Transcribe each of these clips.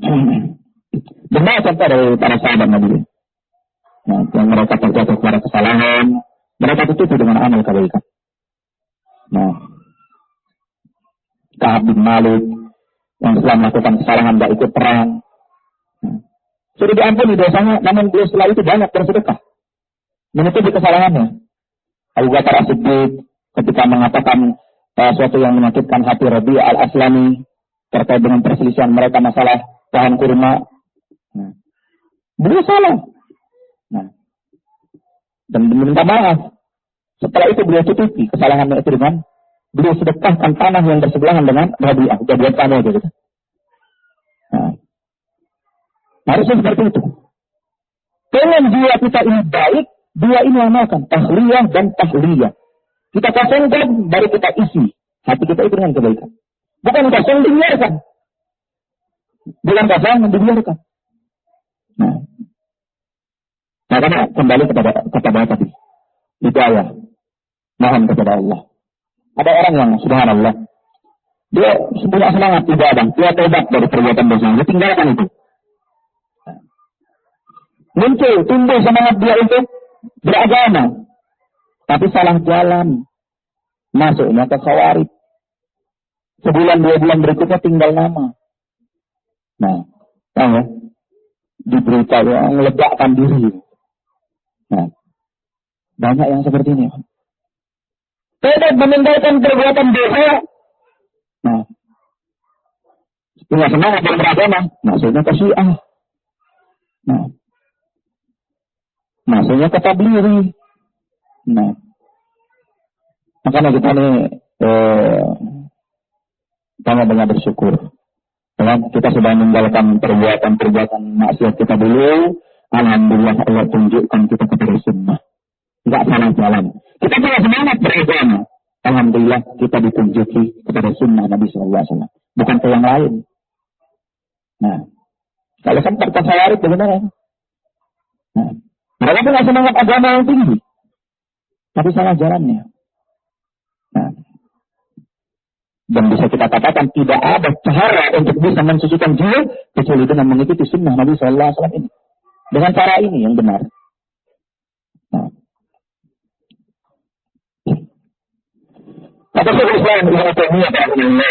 Benar contoh dari para sahabat Nabi. Nah, yang mereka terjatuh kepada kesalahan, mereka tutupi dengan amal kebaikan. Nah, Ka'ab bin Malik yang setelah melakukan kesalahan tidak ikut perang, sudah diampuni dosanya, namun dia setelah itu banyak bersedekah menutupi kesalahannya. Abu Bakar As-Siddiq ketika mengatakan sesuatu yang menyakitkan hati Rabi' al-Aslami terkait dengan perselisihan mereka masalah pohon kurma, beliau salah. Nah, dan meminta maaf. Setelah itu beliau tutupi kesalahannya itu dengan beliau sedekahkan tanah yang bersebelahan dengan Rabi'ah. Sudah buat tanah gitu. Nah, harusnya seperti itu. Dengan jiwa kita ini baik, dua ini amalkan, tahliyah dan tahliyah. Kita kosongkan, baru kita isi hati kita itu dengan kebaikan. Bukan kosong dibiarkan. Bukan kosong dibiarkan. Nah, karena kembali kepada tadi hidayah, mohon kepada Allah. Ada orang yang subhanallah, dia punya semangat ibadah, dia tobat dari perbuatan dosa, dia tinggalkan itu. Muncul, tumbuh semangat dia untuk beragama, tapi salah jalan, masuknya ke khawarij. Sebulan 2 bulan berikutnya tinggal nama. Nah, tahu ya, diberita yang meledakkan diri. Nah, banyak yang seperti ini. Tidak meninggalkan perbuatan dosa. Nah, punya semangat dalam beragama, maksudnya ke Syiah. Nah, maksudnya ke Tablighi. Nah, makanya kita ini banyak-banyak bersyukur. Kita sudah meninggalkan perbuatan maksiat kita dulu. Alhamdulillah Allah tunjukkan kita kepada sunnah. Tidak salah jalan. Kita punya semangat beragama. Alhamdulillah kita ditunjuki kepada sunnah Nabi SAW. Bukan ke yang lain. Nah, kalau sempat ke khawarij bagaimana? Nah, mereka punya semangat agama yang tinggi. Tapi salah jalannya. Nah, dan bisa kita katakan tidak ada cara untuk bisa mensucikan jiwa kecuali dengan mengikuti sunnah Nabi SAW ini. Dengan cara ini yang benar. Nah, kata Syekh Islam Ibnu Taimiyah rahimahullah,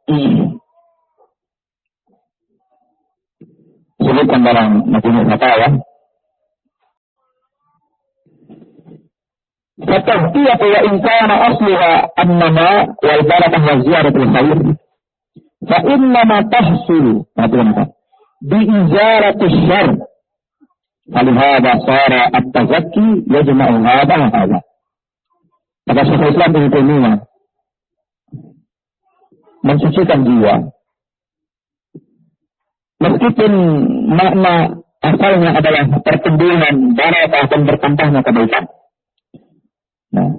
sebutkan dalam Majmu' Fatawa, fatahiyatu wa in kana asluha an-nama wal barakah wa ziyaratul khair fa inna ma tahsul bi izaratis syarr falihada sara at-tazakki yajma'u hadha wa hadha. Kata Syekh Islam Ibnu Taimiyah, mensucikan jiwa meskipun makna asalnya adalah pertumbuhan barakah dan bertambahnya kebaikan. Nah,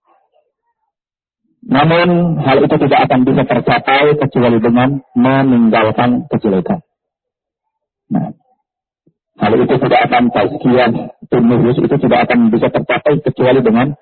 namun hal itu tidak akan bisa tercapai kecuali dengan meninggalkan kejelekan. Nah, hal itu tidak akan tazkiyah nufus itu tidak akan bisa tercapai kecuali dengan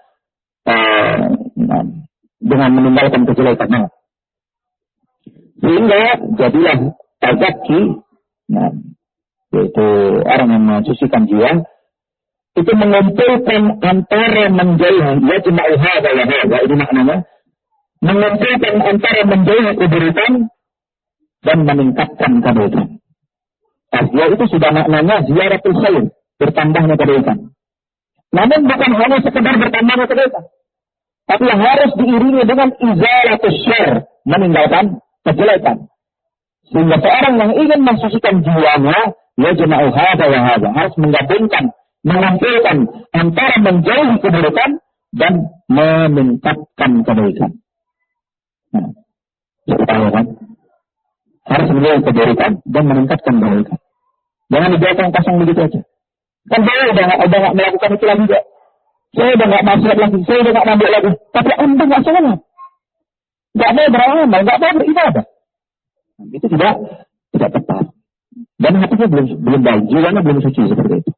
meninggalkan kejelekan. Nah, sehingga jadilah tazakki, nah, yaitu orang yang mensucikan jiwa, itu mengumpulkan antara menjauhi yajma'u hadza wa hadza, ini maknanya mengumpulkan antara menjauhi keburukan dan meningkatkan kebaikan. Tasbih itu sudah maknanya ziyaratul khair, bertambahnya kebaikan. Namun bukan hanya sekedar bertambahnya kebaikan, tapi yang harus diiringi dengan izalatus syarr, meninggalkan kejelekan. Sehingga seorang yang ingin mensucikan jiwanya, yajma'u hadza wa hadza, harus menggabungkan, mengumpulkan antara menjauhi keburukan dan meningkatkan kebaikan. Nah, tahu kan? Harus menjauhi keburukan dan meningkatkan kebaikan. Jangan dibiarkan kosong begitu aja. Kan saya udah nggak melakukan itu lagi, Pak. Saya udah nggak maksiat lagi, saya udah nggak mabuk lagi. Tapi Anda nggak sholat, nggak mau beramal, nggak mau beribadah. Nah, itu tidak tepat. Dan hatinya belum baik, jiwanya belum suci seperti itu.